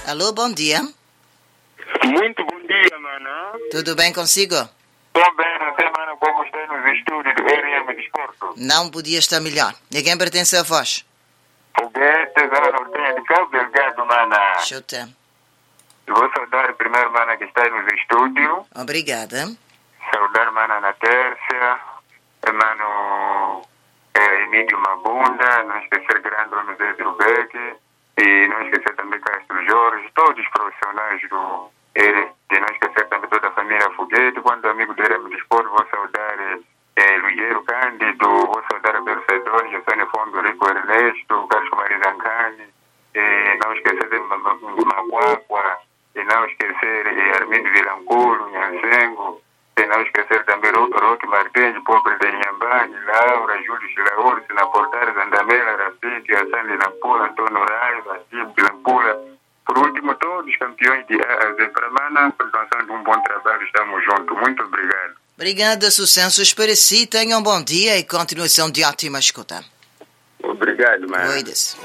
Alô, bom dia. Muito bom dia, mano. Tudo bem consigo? Estou bem, não sei, mano, como está nos estúdios do RM Desporto. Não podia estar melhor. E a quem pertence a voz? Foguete, Zona Nortenha de Cabo Delgado, mano. Chuta. Vou saudar primeiro, mano, que está nos estúdios. Obrigada. Saudar, mano, na Tércia. Mano, Emílio Mabunda. Não esquecer grande Bruno Zé Drubeck. E não esquecer também Castro Jorge. Todos os profissionais do RM. E não esquecer também toda a família Foguete. Quando amigo do RM Desporto, vou saudar Lugueiro Cândido. Vou saudar Abel Sedoni, José Fondo, Rico Ernesto, Carlos Marizancani. Não esquecer de Maguacua. E não esquecer Armindo Vilanculo, Nhanzengo. E não esquecer também Roque Martins, Pobre de Inhambane, Laura, Júlio Chilaúr, Sina Portares, Andamela, Rafiki, Assane Lampula, Antônio Raiva, Steve Lampula. Por último, todos os campeões de A a Z para Mana, continuação de um bom trabalho, estamos juntos. Muito obrigado. Obrigada, sucessos para si. Tenham um bom dia e continuação de ótima escuta. Obrigado, mano. Cuide-se.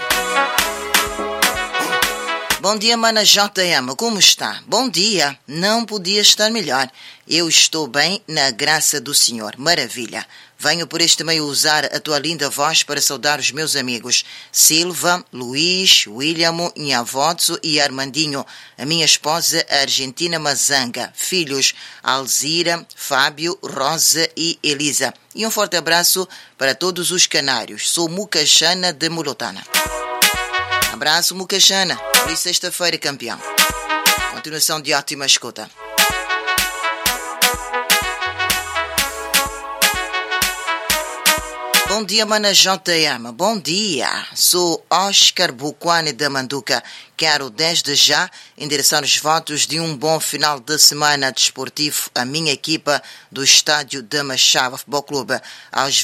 Bom dia, mana JM, como está? Bom dia, não podia estar melhor. Eu estou bem, na graça do Senhor. Maravilha. Venho por este meio usar a tua linda voz para saudar os meus amigos Silva, Luís, William, Inhavotso e Armandinho, a minha esposa Argentina Mazanga, filhos Alzira, Fábio, Rosa e Elisa. E um forte abraço para todos os canários. Sou Mucachana de Mulotana. Abraço, Mucachana. Feliz sexta-feira, campeão. Continuação de ótima escuta. Bom dia, mana JM. Bom dia. Sou Oscar Buquane da Manduca. Quero desde já endereçar os votos de um bom final de semana desportivo à minha equipa do estádio da Machava Futebol Clube. Aos